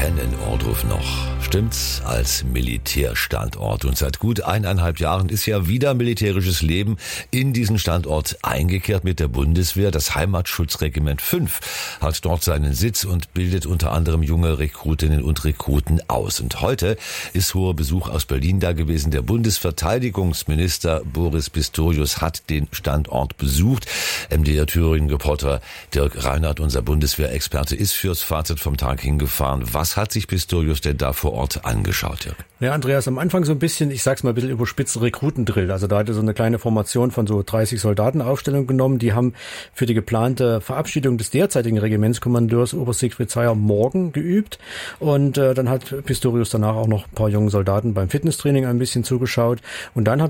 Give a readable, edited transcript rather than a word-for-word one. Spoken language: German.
kennen Ohrdruf noch. Stimmt's, als Militärstandort. Und seit gut 1,5 Jahren ist ja wieder militärisches Leben in diesen Standort eingekehrt mit der Bundeswehr. Das Heimatschutzregiment 5 hat dort seinen Sitz und bildet unter anderem junge Rekrutinnen und Rekruten aus. Und heute ist hoher Besuch aus Berlin da gewesen. Der Bundesverteidigungsminister Boris Pistorius hat den Standort besucht. MDR Thüringen-Reporter Dirk Reinhardt, unser Bundeswehrexperte, ist fürs Fazit vom Tag hingefahren. Was hat sich Pistorius denn da vor Ort angeschaut, Dirk? Ja, Andreas, am Anfang so ein bisschen, ich sag's mal ein bisschen überspitzt, Rekrutendrill. Also da hatte so eine kleine Formation von so 30 Soldaten Aufstellung genommen. Die haben für die geplante Verabschiedung des derzeitigen Regimentskommandeurs Oberst Siegfried Zeyer morgen geübt. Und dann hat Pistorius danach auch noch ein paar jungen Soldaten beim Fitnesstraining ein bisschen zugeschaut. Und dann hat